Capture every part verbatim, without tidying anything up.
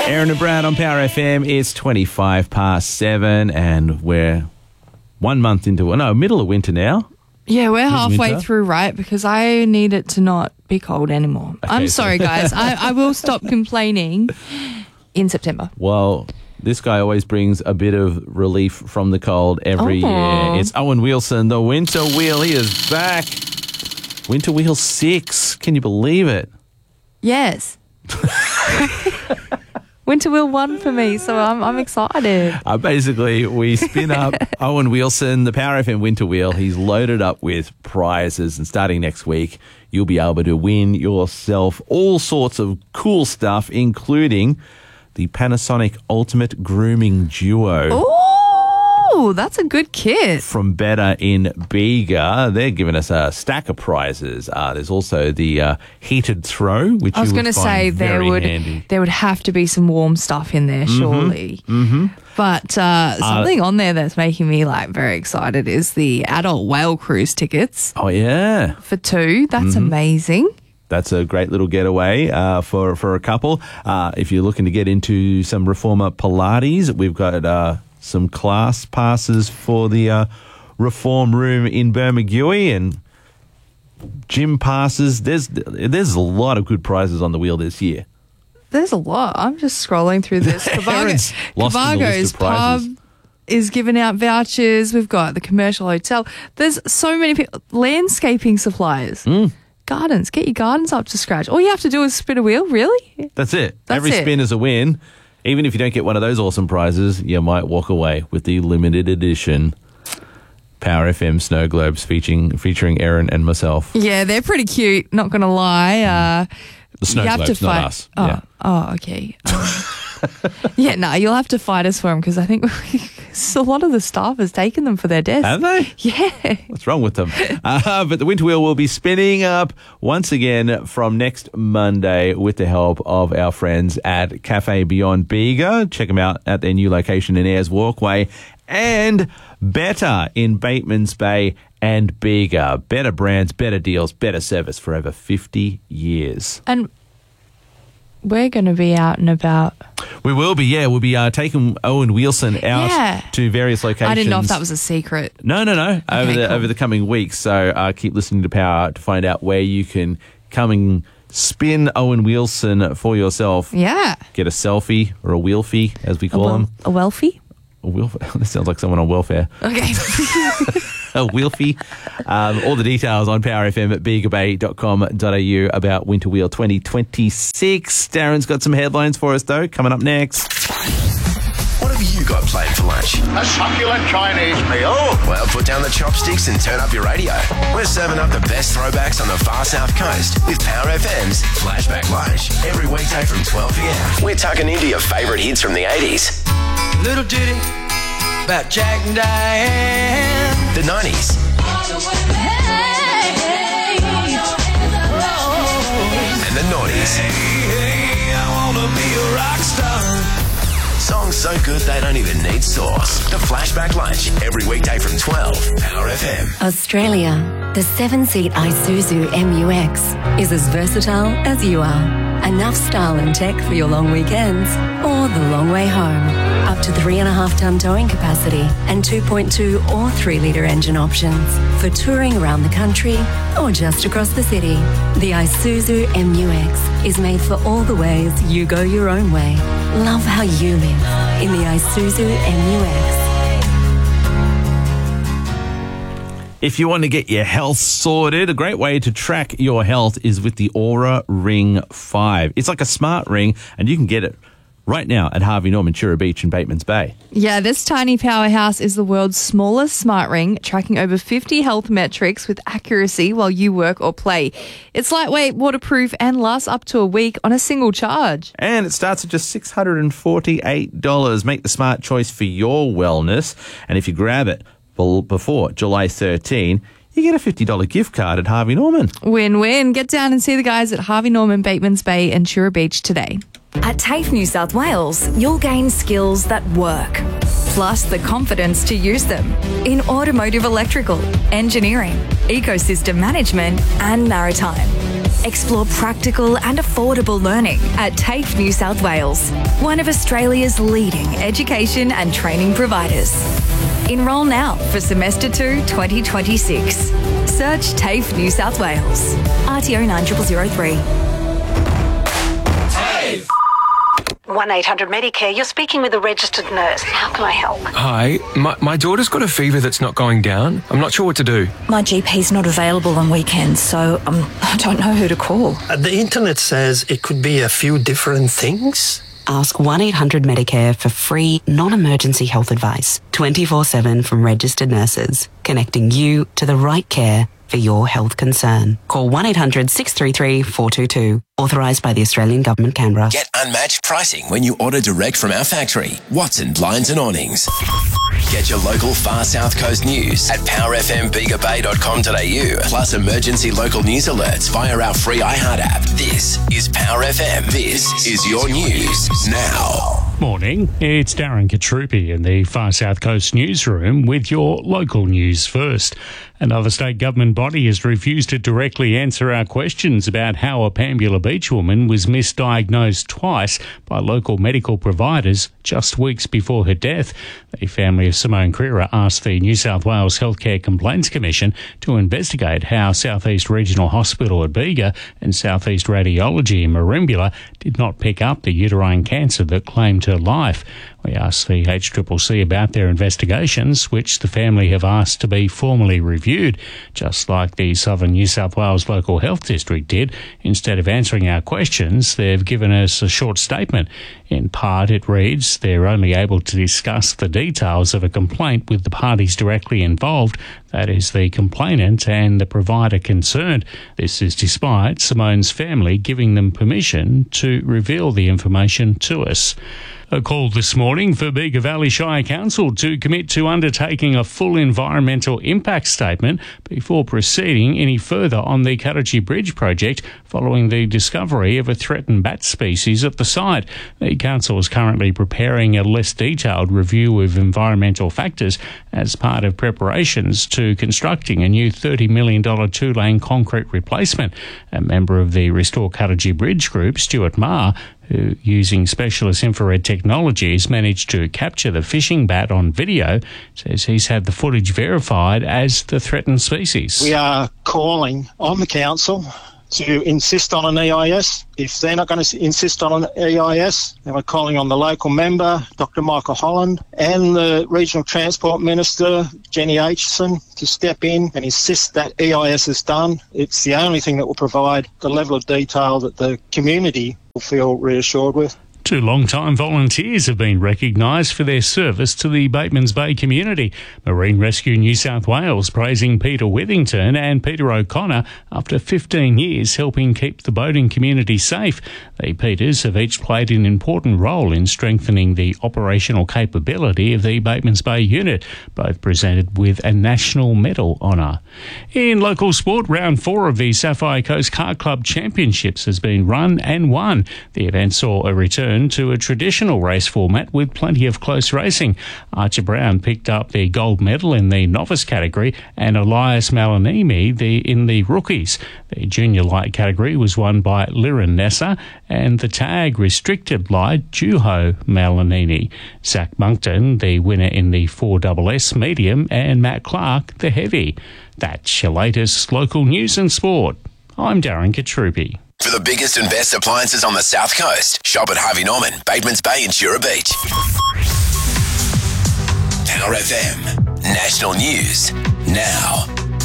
Aaron and Brad on Power F M. It's twenty-five past seven and we're one month into, no, middle of winter now. Yeah, we're halfway winter. through, right? Because I need it to not be cold anymore. Okay, I'm so- sorry, guys. I, I will stop complaining in September. Well, this guy always brings a bit of relief from the cold every Oh. year. It's Owen Wilson, the Winter Wheel. He is back. Winter Wheel six. Can you believe it? Yes. Winter Wheel won for me, so I'm I'm excited. Uh, basically, we spin up Owen Wilson, the Power F M Winter Wheel. He's loaded up with prizes, and starting next week, you'll be able to win yourself all sorts of cool stuff, including the Panasonic Ultimate Grooming Duo. Oh, that's a good kit. From Better in Bega. They're giving us a stack of prizes. Uh, there's also the uh, heated throw, which I was you would going to find say there very would handy. there would have to be some warm stuff in there, surely. Mm-hmm. But uh, something on there that's making me like very excited is the adult whale cruise tickets Oh, yeah. for two. That's Mm-hmm. amazing. That's a great little getaway uh, for, for a couple. Uh, if you're looking to get into some Reformer Pilates, we've got uh, some class passes for the uh, Reform Room in Bermagui and gym passes. There's there's a lot of good prizes on the wheel this year. There's a lot. I'm just scrolling through this. Aaron's lost in the list Cabago's of prizes. pub is giving out vouchers. We've got the commercial hotel. There's so many people. Landscaping suppliers. Mm. Gardens. Get your gardens up to scratch. All you have to do is spin a wheel, really? That's it. That's Every it. spin is a win. Even if you don't get one of those awesome prizes, you might walk away with the limited edition Power F M snow globes featuring featuring Aaron and myself. Yeah, they're pretty cute, not going to lie. Uh, The snow you have globes, to not fight. us. Oh, Yeah. oh okay. Um, yeah, no, you'll have to fight us for them because I think a lot of the staff has taken them for their desk. Have they? Yeah. What's wrong with them? Uh, but the Winter Wheel will be spinning up once again from next Monday with the help of our friends at Cafe Beyond Bega. Check them out at their new location in Ayers Walkway. And Better in Bateman's Bay and Bega. Better brands, better deals, better service for over fifty years. And we're going to be out and about. We will be, yeah. We'll be uh, taking Owen Wilson out Yeah. to various locations. I didn't know if that was a secret. No, no, no. over the cool. over the coming weeks. So uh, keep listening to Power to find out where you can come and spin Owen Wilson for yourself. Yeah. Get a selfie or a wheelfie, as we A, call wel- them. a wealthy? A wheelf- That sounds like someone on welfare. Okay. A wheelfie. Um, all the details on power f m at bega bay dot com dot a u about Winter Wheel twenty twenty-six. Darren's got some headlines for us, though, coming up next. What have you got planned for lunch? A succulent Chinese meal. Well, put down the chopsticks and turn up your radio. We're serving up the best throwbacks on the far south coast with Power F M's Flashback Lunch. Every weekday from twelve p m. We're tucking into your favourite hits from the eighties, Little ditty about Jack and Diane. the nineties, and the noughties. Hey, I wanna be a rock star. Songs so good they don't even need sauce. The Flashback Lunch every weekday from twelve. Power F M. Australia, the seven-seat Isuzu M U X is as versatile as you are. Enough style and tech for your long weekends or the long way home. Up to three and a half ton towing capacity and two point two or three litre engine options for touring around the country or just across the city. The Isuzu M U X is made for all the ways you go your own way. Love how you live in the Isuzu M U X. If you want to get your health sorted, a great way to track your health is with the Aura Ring five. It's like a smart ring, and you can get it right now at Harvey Norman, Chura Beach and Bateman's Bay. Yeah, this tiny powerhouse is the world's smallest smart ring, tracking over fifty health metrics with accuracy while you work or play. It's lightweight, waterproof, and lasts up to a week on a single charge. And it starts at just six hundred forty-eight dollars. Make the smart choice for your wellness. And if you grab it before July thirteenth, you get a fifty dollars gift card at Harvey Norman. Win-win. Get down and see the guys at Harvey Norman, Bateman's Bay and Chura Beach today. At TAFE New South Wales, you'll gain skills that work, plus the confidence to use them in automotive electrical, engineering, ecosystem management and maritime. Explore practical and affordable learning at TAFE New South Wales, one of Australia's leading education and training providers. Enrol now for Semester two twenty twenty-six. Search TAFE New South Wales. R T O nine zero zero zero three. one eight hundred Medicare, you're speaking with a registered nurse. How can I help? Hi, my, my daughter's got a fever that's not going down. I'm not sure what to do. My G P's not available on weekends, so um, I don't know who to call. Uh, the internet says it could be a few different things. Ask one eight hundred Medicare for free, non-emergency health advice, twenty-four seven from registered nurses, connecting you to the right care for your health concern. Call one eight hundred six three three four two two. Authorised by the Australian Government, Canberra. Get unmatched pricing when you order direct from our factory. Watson Blinds and Awnings. Get your local far south coast news at power f m bega bay dot com dot a u, plus emergency local news alerts via our free iHeart app. This is Power F M. This is your news now. Morning, it's Darren Katrupi in the Far South Coast newsroom with your local news first. Another state government body has refused to directly answer our questions about how a Pambula Beach woman was misdiagnosed twice by local medical providers just weeks before her death. The family of Simone Creera asked the New South Wales Healthcare Complaints Commission to investigate how South East Regional Hospital at Bega and South East Radiology in Merimbula did not pick up the uterine cancer that claimed her life. We asked the H C C C about their investigations, which the family have asked to be formally reviewed, just like the Southern New South Wales Local Health District did. Instead of answering our questions, they've given us a short statement. In part, it reads, they're only able to discuss the details of a complaint with the parties directly involved, that is, the complainant and the provider concerned. This is despite Simone's family giving them permission to reveal the information to us. A call this morning for Bega Valley Shire Council to commit to undertaking a full environmental impact statement before proceeding any further on the Cuttagee Bridge project following the discovery of a threatened bat species at the site. The council is currently preparing a less detailed review of environmental factors as part of preparations to constructing a new thirty million dollars two-lane concrete replacement. A member of the Restore Cuttagee Bridge group, Stuart Marr, who, using specialist infrared technologies, managed to capture the fishing bat on video, says he's had the footage verified as the threatened species. We are calling on the council to insist on an E I S. If they're not going to insist on an E I S, then we're calling on the local member, Doctor Michael Holland, and the Regional Transport Minister, Jenny Aitchison, to step in and insist that E I S is done. It's the only thing that will provide the level of detail that the community will feel reassured with. Two long-time volunteers have been recognised for their service to the Batemans Bay community. Marine Rescue New South Wales praising Peter Withington and Peter O'Connor after fifteen years helping keep the boating community safe. The Peters have each played an important role in strengthening the operational capability of the Batemans Bay unit, both presented with a national medal honour. In local sport, round four of the Sapphire Coast Car Club Championships has been run and won. The event saw a return to a traditional race format with plenty of close racing. Archer Brown picked up the gold medal in the novice category and Elias Malanimi the, in the rookies. The junior light category was won by Liren Nessa and the tag restricted light Juho Malanini. Zach Monkton, the winner in the four S S medium, and Matt Clark, the heavy. That's your latest local news and sport. I'm Darren Katrupi. For the biggest and best appliances on the South Coast, shop at Harvey Norman, Batemans Bay and Jura Beach. Power F M, national news now.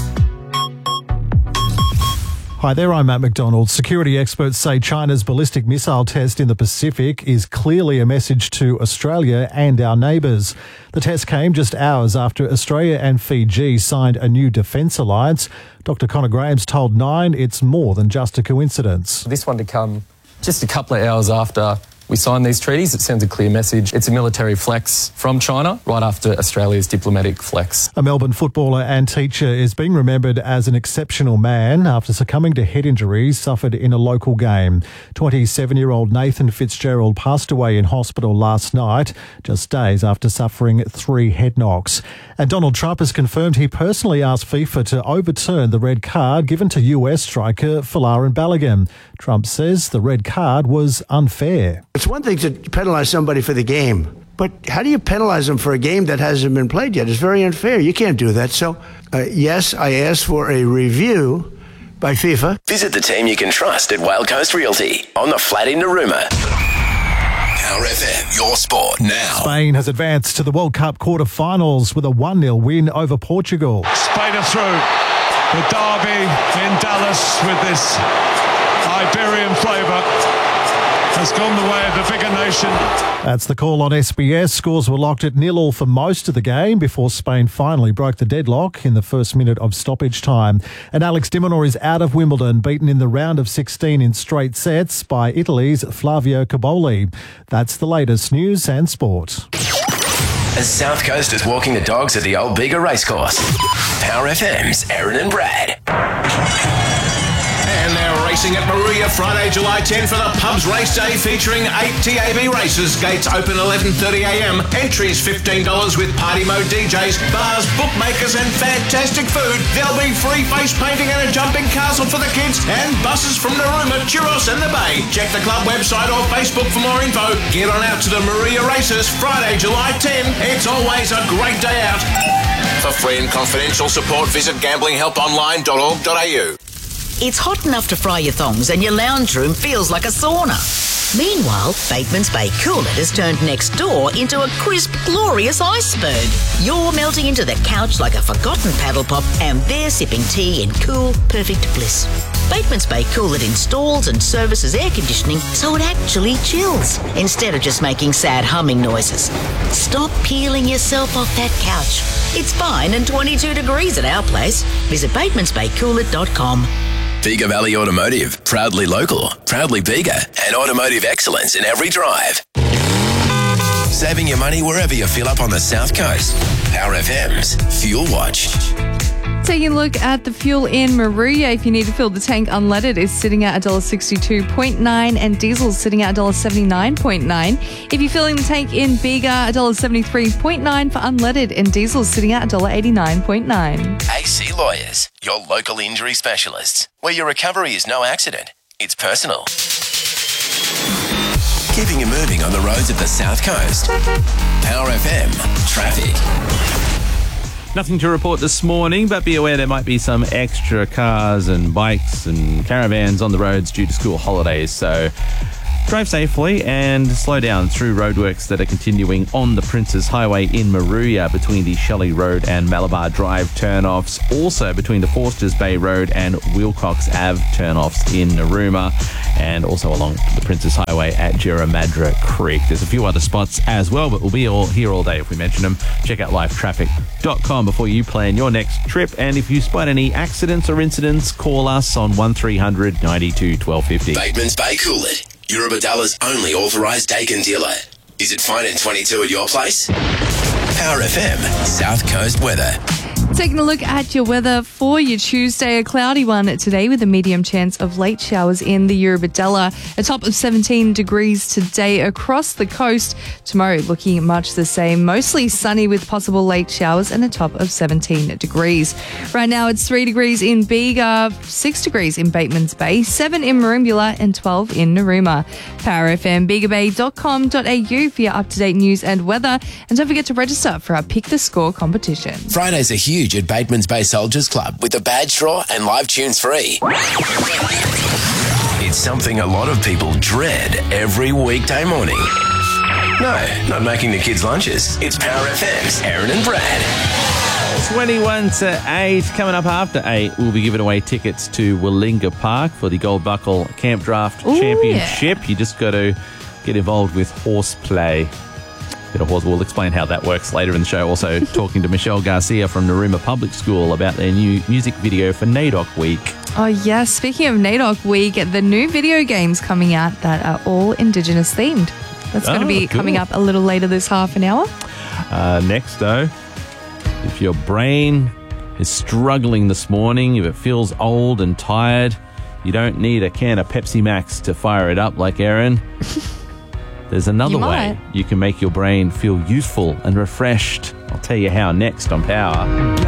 Hi there, I'm Matt McDonald. Security experts say China's ballistic missile test in the Pacific is clearly a message to Australia and our neighbours. The test came just hours after Australia and Fiji signed a new defence alliance. Doctor Connor Graham's told Nine it's more than just a coincidence. This one to come just a couple of hours after we signed these treaties. It sends a clear message. It's a military flex from China right after Australia's diplomatic flex. A Melbourne footballer and teacher is being remembered as an exceptional man after succumbing to head injuries suffered in a local game. twenty-seven-year-old Nathan Fitzgerald passed away in hospital last night, just days after suffering three head knocks. And Donald Trump has confirmed he personally asked FIFA to overturn the red card given to U S striker Folarin Balogun. Trump says the red card was unfair. It's one thing to penalise somebody for the game, but how do you penalise them for a game that hasn't been played yet? It's very unfair. You can't do that. So, uh, yes, I asked for a review by FIFA. Visit the team you can trust at Whale Coast Realty on the flat in Narooma. Power F M, your sport now. Spain has advanced to the World Cup quarter-finals with a one nil win over Portugal. Spain are through. The derby in Dallas with this Iberian flavour has gone the way of the bigger nation. That's the call on S B S. Scores were locked at nil all for most of the game before Spain finally broke the deadlock in the first minute of stoppage time. And Alex de Minaur is out of Wimbledon, beaten in the round of sixteen in straight sets by Italy's Flavio Cobolli. That's the latest news and sport. As South Coast is walking the dogs at the Old Bega Racecourse. Power F M's Aaron and Brad. And they're racing at Moruya Friday, July tenth for the Pubs Race Day featuring eight T A B races. Gates open eleven thirty a m. Entries fifteen dollars with party mode D Js, bars, bookmakers and fantastic food. There'll be free face painting and a jumping castle for the kids and buses from Narooma, Churros and the Bay. Check the club website or Facebook for more info. Get on out to the Moruya races Friday, July tenth. It's always a great day out. For free and confidential support, visit gambling help online dot org dot a u. It's hot enough to fry your thongs and your lounge room feels like a sauna. Meanwhile, Bateman's Bay Coolit has turned next door into a crisp, glorious iceberg. You're melting into the couch like a forgotten paddle pop and they're sipping tea in cool, perfect bliss. Bateman's Bay Coolit installs and services air conditioning so it actually chills instead of just making sad humming noises. Stop peeling yourself off that couch. It's fine and twenty-two degrees at our place. Visit batemans bay coolit dot com. Bega Valley Automotive, proudly local, proudly Bega, and automotive excellence in every drive. Saving your money wherever you fill up on the South Coast. Power F M's Fuel Watch. Taking a look at the fuel in Moruya, if you need to fill the tank unleaded, is sitting at one dollar sixty-two point nine and diesel is sitting at one dollar seventy-nine point nine. If you're filling the tank in Bega, one dollar seventy-three point nine for unleaded and diesel is sitting at one dollar eighty-nine point nine. A C Lawyers, your local injury specialists, where your recovery is no accident, it's personal. Keeping you moving on the roads of the South Coast. Power F M Traffic. Nothing to report this morning, but be aware there might be some extra cars and bikes and caravans on the roads due to school holidays. So drive safely and slow down through roadworks that are continuing on the Princes Highway in Moruya between the Shelley Road and Malabar Drive turnoffs. Also between the Forsters Bay Road and Wilcox Ave turnoffs in Narooma. And also along the Princes Highway at Jeramadra Creek. There's a few other spots as well, but we'll be all here all day if we mention them. Check out live traffic dot com before you plan your next trip. And if you spot any accidents or incidents, call us on one three hundred ninety-two twelve fifty. Bateman's Bay Coolit, Eurobadalla's only authorised Dakin dealer. Is it fine and twenty-two at your place? Power F M South Coast weather. Taking a look at your weather for your Tuesday, a cloudy one today with a medium chance of late showers in the Eurobadalla. A top of seventeen degrees today across the coast. Tomorrow looking much the same, mostly sunny with possible late showers and a top of seventeen degrees. Right now it's three degrees in Bega, six degrees in Bateman's Bay, seven in Merimbula and twelve in Narooma. Power F M bega bay dot com dot a u for your up-to-date news and weather. And don't forget to register for our Pick the Score competition. Fridays are huge at Bateman's Bay Soldiers Club with the badge draw and live tunes free. It's something a lot of people dread every weekday morning. No, not making the kids' lunches. It's Power F M's Aaron and Brad. twenty-one to eight. Coming up after eight, we'll be giving away tickets to Willinga Park for the Gold Buckle Camp Draft Ooh, Championship. Yeah. You just got to get involved with horseplay. Peter Hawes will explain how that works later in the show. Also talking to Michelle Garcia from Narooma Public School about their new music video for NAIDOC Week. Oh, yes. Speaking of NAIDOC Week, the new video games coming out that are all Indigenous themed. That's going to Oh, be cool. coming up a little later this half an hour. Uh, next, though, if your brain is struggling this morning, if it feels old and tired, you don't need a can of Pepsi Max to fire it up like Erin. There's another You way might. you can make your brain feel youthful and refreshed. I'll tell you how next on Power.